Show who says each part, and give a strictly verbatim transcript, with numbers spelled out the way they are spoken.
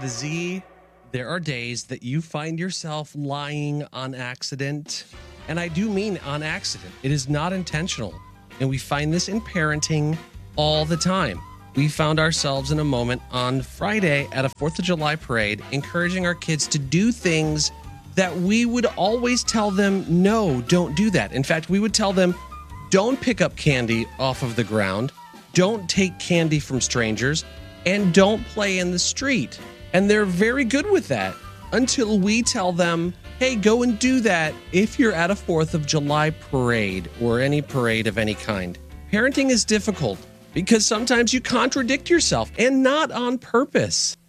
Speaker 1: Z, there are days that you find yourself lying on accident. And I do mean on accident. It is not intentional. And we find this in parenting all the time. We found ourselves in a moment on Friday at a fourth of July parade, encouraging our kids to do things that we would always tell them, no, don't do that. In fact, we would tell them, don't pick up candy off of the ground, don't take candy from strangers, and don't play in the street. And they're very good with that until we tell them, hey, go and do that if you're at a fourth of July parade or any parade of any kind. Parenting is difficult because sometimes you contradict yourself, and not on purpose.